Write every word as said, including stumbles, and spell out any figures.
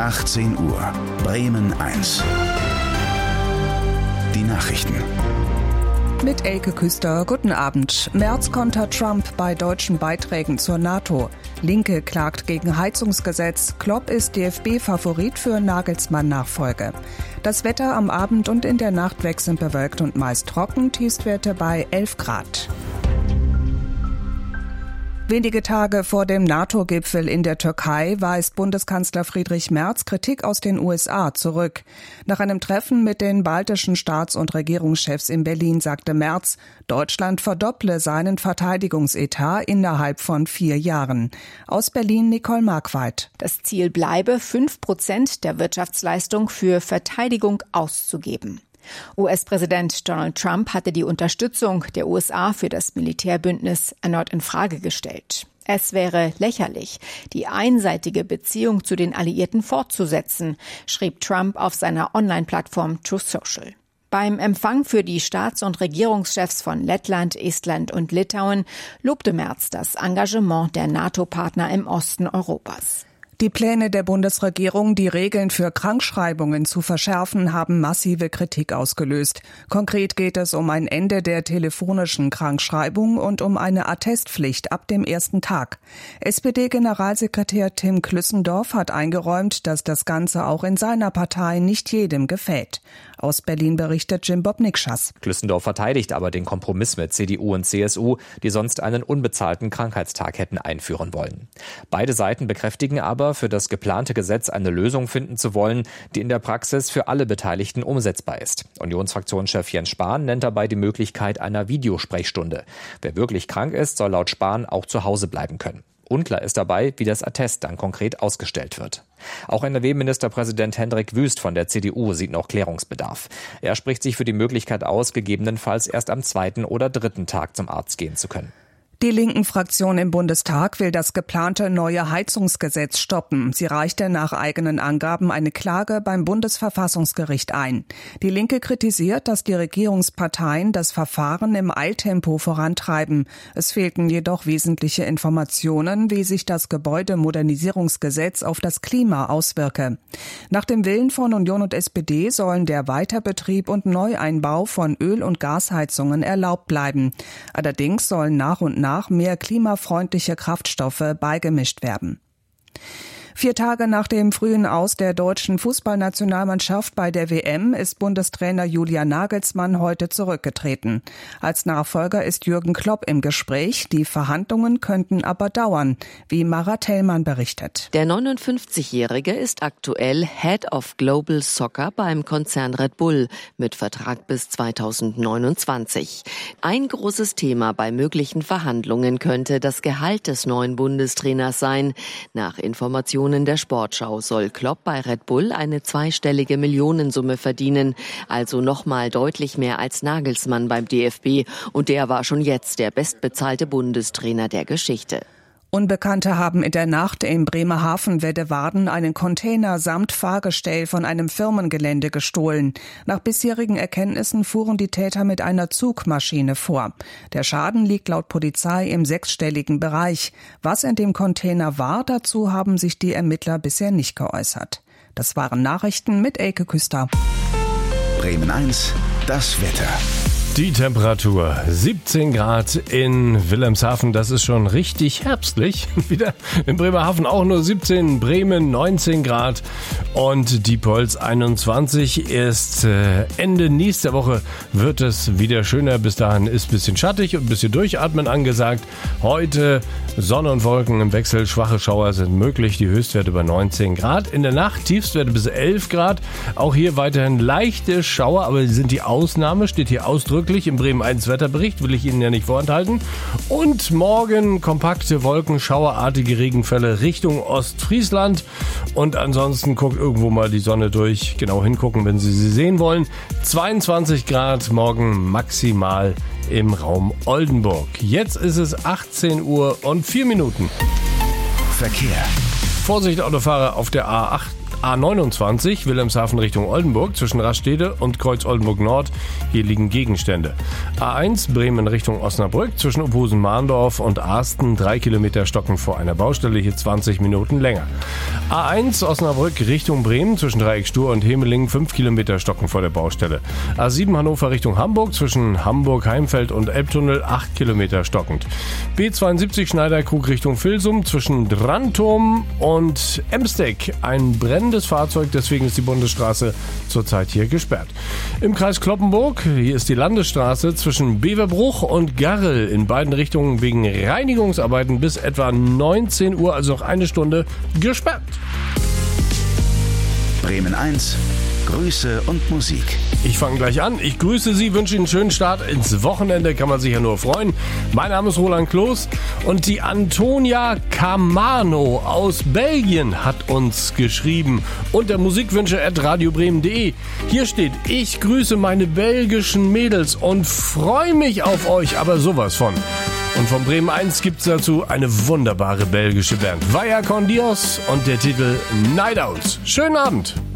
achtzehn Uhr, Bremen eins. Die Nachrichten. Mit Elke Küster, guten Abend. Merz kontert Trump bei deutschen Beiträgen zur NATO. Linke klagt gegen Heizungsgesetz. Klopp ist D F B-Favorit für Nagelsmann-Nachfolge. Das Wetter am Abend und in der Nacht wechselnd bewölkt und meist trocken, Tiefstwerte bei elf Grad. Wenige Tage vor dem NATO-Gipfel in der Türkei weist Bundeskanzler Friedrich Merz Kritik aus den U S A zurück. Nach einem Treffen mit den baltischen Staats- und Regierungschefs in Berlin sagte Merz, Deutschland verdopple seinen Verteidigungsetat innerhalb von vier Jahren. Aus Berlin Nicole Marquardt. Das Ziel bleibe, fünf Prozent der Wirtschaftsleistung für Verteidigung auszugeben. U S-Präsident Donald Trump hatte die Unterstützung der U S A für das Militärbündnis erneut in Frage gestellt. Es wäre lächerlich, die einseitige Beziehung zu den Alliierten fortzusetzen, schrieb Trump auf seiner Online-Plattform Truth Social. Beim Empfang für die Staats- und Regierungschefs von Lettland, Estland und Litauen lobte Merz das Engagement der NATO-Partner im Osten Europas. Die Pläne der Bundesregierung, die Regeln für Krankschreibungen zu verschärfen, haben massive Kritik ausgelöst. Konkret geht es um ein Ende der telefonischen Krankschreibung und um eine Attestpflicht ab dem ersten Tag. S P D-Generalsekretär Tim Klüssendorf hat eingeräumt, dass das Ganze auch in seiner Partei nicht jedem gefällt. Aus Berlin berichtet Jim Bob-Nikschas. Klüssendorf verteidigt aber den Kompromiss mit C D U und C S U, die sonst einen unbezahlten Krankheitstag hätten einführen wollen. Beide Seiten bekräftigen aber, für das geplante Gesetz eine Lösung finden zu wollen, die in der Praxis für alle Beteiligten umsetzbar ist. Unionsfraktionschef Jens Spahn nennt dabei die Möglichkeit einer Videosprechstunde. Wer wirklich krank ist, soll laut Spahn auch zu Hause bleiben können. Unklar ist dabei, wie das Attest dann konkret ausgestellt wird. Auch N R W-Ministerpräsident Hendrik Wüst von der C D U sieht noch Klärungsbedarf. Er spricht sich für die Möglichkeit aus, gegebenenfalls erst am zweiten oder dritten Tag zum Arzt gehen zu können. Die Linken-Fraktion im Bundestag will das geplante neue Heizungsgesetz stoppen. Sie reichte nach eigenen Angaben eine Klage beim Bundesverfassungsgericht ein. Die Linke kritisiert, dass die Regierungsparteien das Verfahren im Eiltempo vorantreiben. Es fehlten jedoch wesentliche Informationen, wie sich das Gebäudemodernisierungsgesetz auf das Klima auswirke. Nach dem Willen von Union und S P D sollen der Weiterbetrieb und Neueinbau von Öl- und Gasheizungen erlaubt bleiben. Allerdings sollen nach und nach mehr klimafreundliche Kraftstoffe beigemischt werden. Vier Tage nach dem frühen Aus der deutschen Fußballnationalmannschaft bei der W M ist Bundestrainer Julian Nagelsmann heute zurückgetreten. Als Nachfolger ist Jürgen Klopp im Gespräch. Die Verhandlungen könnten aber dauern, wie Mara Tellmann berichtet. Der neunundfünfzigjährige ist aktuell Head of Global Soccer beim Konzern Red Bull mit Vertrag bis zweitausendneunundzwanzig. Ein großes Thema bei möglichen Verhandlungen könnte das Gehalt des neuen Bundestrainers sein. Nach Informationen der Sportschau soll Klopp bei Red Bull eine zweistellige Millionensumme verdienen, also nochmal deutlich mehr als Nagelsmann beim D F B, und der war schon jetzt der bestbezahlte Bundestrainer der Geschichte. Unbekannte haben in der Nacht im Bremerhaven Weddewarden einen Container samt Fahrgestell von einem Firmengelände gestohlen. Nach bisherigen Erkenntnissen fuhren die Täter mit einer Zugmaschine vor. Der Schaden liegt laut Polizei im sechsstelligen Bereich. Was in dem Container war, dazu haben sich die Ermittler bisher nicht geäußert. Das waren Nachrichten mit Elke Küster. Bremen eins, das Wetter. Die Temperatur siebzehn Grad in Wilhelmshaven, das ist schon richtig herbstlich. Wieder in Bremerhaven auch nur siebzehn, Bremen neunzehn Grad und Diepholz einundzwanzig. Erst äh, Ende nächster Woche wird es wieder schöner. Bis dahin ist ein bisschen schattig und ein bisschen Durchatmen angesagt. Heute Sonne und Wolken im Wechsel, schwache Schauer sind möglich. Die Höchstwerte bei neunzehn Grad. In der Nacht Tiefstwerte bis elf Grad. Auch hier weiterhin leichte Schauer, aber sie sind die Ausnahme, steht hier ausdrücklich im Bremen eins Wetterbericht, will ich Ihnen ja nicht vorenthalten. Und morgen kompakte Wolken, schauerartige Regenfälle Richtung Ostfriesland. Und ansonsten guckt irgendwo mal die Sonne durch. Genau hingucken, wenn Sie sie sehen wollen. zweiundzwanzig Grad morgen maximal im Raum Oldenburg. Jetzt ist es achtzehn Uhr und vier Minuten. Verkehr. Vorsicht Autofahrer auf der A acht. A neunundzwanzig, Wilhelmshaven Richtung Oldenburg, zwischen Rastede und Kreuz Oldenburg Nord. Hier liegen Gegenstände. A eins, Bremen Richtung Osnabrück, zwischen Opusen-Mahndorf und Arsten, drei Kilometer stocken vor einer Baustelle, hier zwanzig Minuten länger. A eins Osnabrück Richtung Bremen zwischen Dreieckstuhr und Hemelingen fünf Kilometer stocken vor der Baustelle. A sieben Hannover Richtung Hamburg zwischen Hamburg-Heimfeld und Elbtunnel acht Kilometer stockend. B zweiundsiebzig Schneiderkrug Richtung Vilsum zwischen Dranturm und Emsteck ein brennendes Fahrzeug, deswegen ist die Bundesstraße zurzeit hier gesperrt. Im Kreis Cloppenburg, hier ist die Landesstraße zwischen Beverbruch und Garrel in beiden Richtungen wegen Reinigungsarbeiten bis etwa neunzehn Uhr, also noch eine Stunde, gesperrt. Bremen eins, Grüße und Musik. Ich fange gleich an. Ich grüße Sie, wünsche Ihnen einen schönen Start ins Wochenende, kann man sich ja nur freuen. Mein Name ist Roland Kloß und die Antonia Camano aus Belgien hat uns geschrieben unter musikwünsche at radiobremen punkt de. Hier steht: Ich grüße meine belgischen Mädels und freue mich auf euch, aber sowas von. Und von Bremen eins gibt's dazu eine wunderbare belgische Band. Vaya con Dios und der Titel Night Out. Schönen Abend.